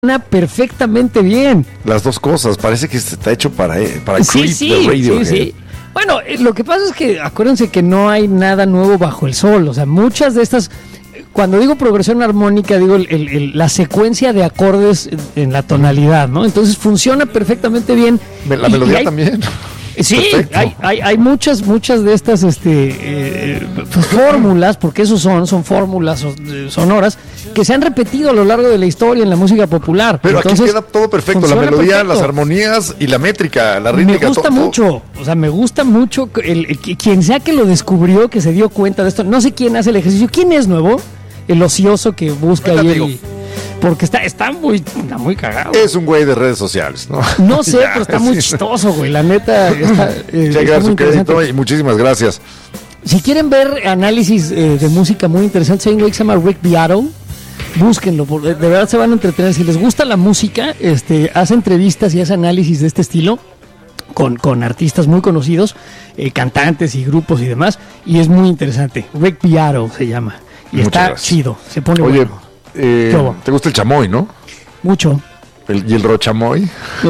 perfectamente bien. Las dos cosas, parece que está hecho para Sí, Creep sí, de Radiohead. sí. Bueno, lo que pasa es que acuérdense que no hay nada nuevo bajo el sol. O sea, muchas de estas, cuando digo progresión armónica, digo la secuencia de acordes en la tonalidad, ¿no? Entonces funciona perfectamente bien. La melodía también. Sí, hay muchas de estas fórmulas, porque eso son fórmulas sonoras que se han repetido a lo largo de la historia en la música popular. Pero entonces, aquí queda todo perfecto, la melodía, perfecto, las armonías y la métrica, la rítmica. Me gusta mucho, o sea, me gusta mucho quien sea que lo descubrió, que se dio cuenta de esto. No sé quién hace el ejercicio. ¿Quién es nuevo? El ocioso que busca ahí porque está muy cagado. Es un güey de redes sociales, ¿no? No sé, pero está muy chistoso, güey. La neta está su crédito y muchísimas gracias. Si quieren ver análisis de música muy interesantes, hay un güey que se llama Rick Beato. Búsquenlo, de verdad se van a entretener. Si les gusta la música, hace entrevistas y hace análisis de este estilo con artistas muy conocidos, cantantes y grupos y demás, y es muy interesante. Rick Beato se llama. Y muchas está gracias. Chido, se pone bueno. ¿Te gusta el chamoy, no? Mucho. ¿Y el rochamoy?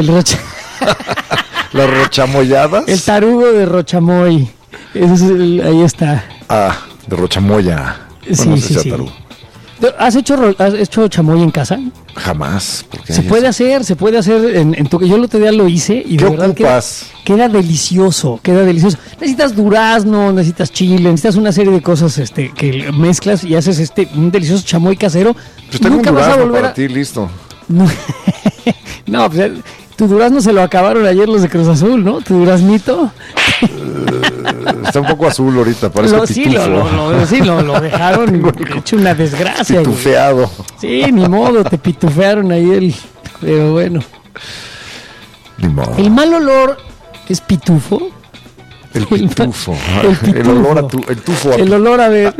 ¿Las rochamoyadas? El tarugo de rochamoy. Ahí está. De rochamoya. Bueno, sí. ¿Has hecho chamoy en casa? Jamás. Se puede hacer en tu... Yo el otro día lo hice y de verdad queda delicioso. Necesitas durazno, necesitas chile, necesitas una serie de cosas que mezclas y haces un delicioso chamoy casero. Pues tengo nunca un durazno vas a volver para ti, listo. No, pues tu durazno se lo acabaron ayer los de Cruz Azul, ¿no? Tu duraznito. Está un poco azul ahorita, parece pitufo. Sí, lo dejaron hecho una desgracia. Pitufeado. Güey. Sí, ni modo, te pitufearon ahí pero bueno. Ni modo. El mal olor es pitufo. El pitufo. El olor a el tufo. El olor a ver.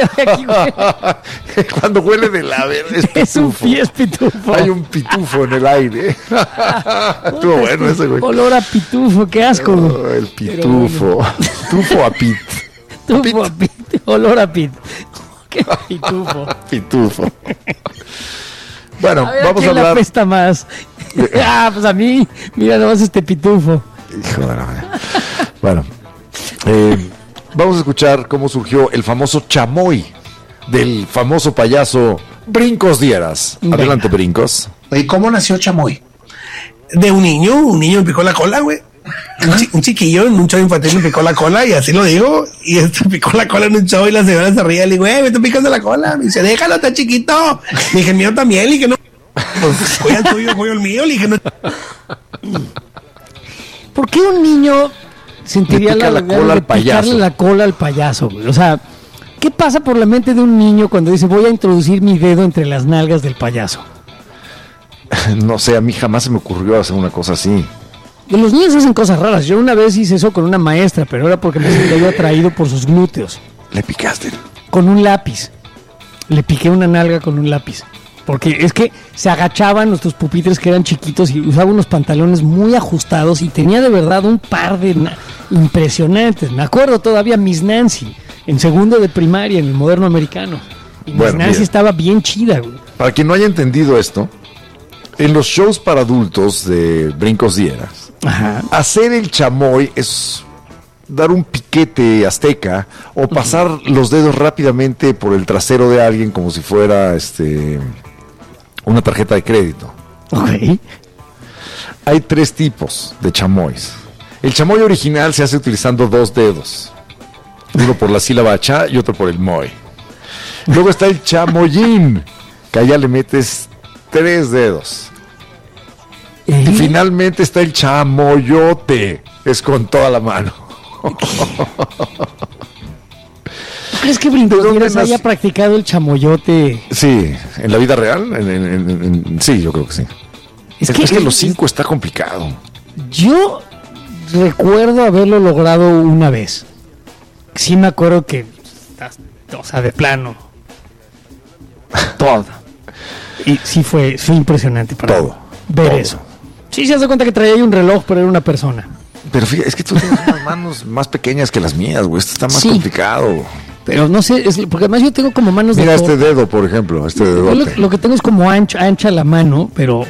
Cuando huele del ave es pitufo. Es pitufo. Hay un pitufo en el aire. Estuvo bueno ese, güey. Olor a pitufo, qué asco. El pitufo. Bueno. Tufo a pit. Tufo a pit. Olor a pit. Qué pitufo. Pitufo. Bueno, vamos a hablar. ¿Quién la apesta más? Pues a mí. Mira nomás pitufo. Hijo de la madre. Bueno. Vamos a escuchar cómo surgió el famoso chamoy del famoso payaso Brincos Dieras. Adelante, Brincos. ¿Y cómo nació chamoy? De un niño me picó la cola, güey. Un chiquillo en un show infantil me picó la cola y así lo digo. Y picó la cola en un show y la señora se ría. Le digo, me estoy picando la cola. Me dice, déjalo, está chiquito. Le dije, el mío también. Le dije, no. Pues, cuida el tuyo, cuida el mío. Le dije, no. ¿Por qué un niño sentiría la cola de picarle la cola al payaso, güey? O sea, ¿qué pasa por la mente de un niño cuando dice voy a introducir mi dedo entre las nalgas del payaso? No sé, a mí jamás se me ocurrió hacer una cosa así. Los niños hacen cosas raras. Yo una vez hice eso con una maestra, pero era porque me sentía atraído por sus glúteos. ¿Le picaste? Con un lápiz. Le piqué una nalga con un lápiz. Porque es que se agachaban nuestros pupitres que eran chiquitos y usaba unos pantalones muy ajustados y tenía de verdad un par de impresionantes. Me acuerdo todavía Miss Nancy en segundo de primaria en el moderno americano. Y Miss Nancy estaba bien chida, güey. Para quien no haya entendido esto, en los shows para adultos de Brincos Dieras, hacer el chamoy es dar un piquete azteca o pasar los dedos rápidamente por el trasero de alguien como si fuera una tarjeta de crédito. Okay. Hay 3 tipos de chamoys. El chamoy original se hace utilizando 2 dedos. Uno por la sílaba cha y otro por el moy. Luego está el chamoyín, que allá le metes 3 dedos. Y finalmente está el chamoyote, es con toda la mano. ¿Crees que Brincos Dieras haya practicado el chamoyote? Sí, en la vida real, sí, yo creo que sí. Es que los 5 está complicado. Yo recuerdo haberlo logrado una vez. Sí me acuerdo que, o sea, de plano, todo. Y sí fue impresionante para ver todo. Eso. Sí, se hace cuenta que traía ahí un reloj, pero era una persona. Pero fíjate, es que tú tienes unas manos más pequeñas que las mías, güey. Esto está más complicado. Pero no sé, porque además yo tengo como manos Mira este dedo, por ejemplo, este dedo. Lo que tengo es como ancha la mano, pero